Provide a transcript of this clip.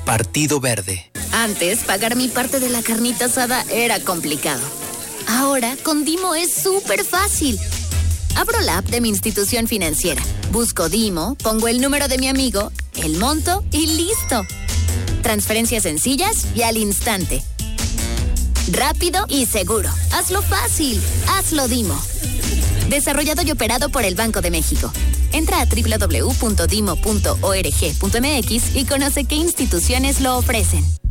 Partido Verde. Antes, pagar mi parte de la carnita asada era complicado. Ahora, con Dimo es súper fácil. Abro la app de mi institución financiera, busco Dimo, pongo el número de mi amigo, el monto y listo. Transferencias sencillas y al instante. Rápido y seguro. Hazlo fácil. Hazlo Dimo. Desarrollado y operado por el Banco de México. Entra a www.dimo.org.mx y conoce qué instituciones lo ofrecen.